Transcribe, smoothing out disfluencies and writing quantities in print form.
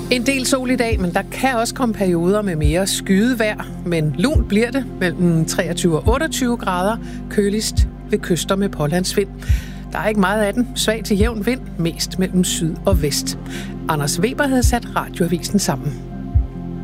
En del sol i dag, men der kan også komme perioder med mere skydevejr. Men lunt bliver det mellem 23 og 28 grader, køligst ved kyster med pålandsvind. Der er ikke meget af den. Svag til jævn vind, mest mellem syd og vest. Anders Weber havde sat radioavisen sammen.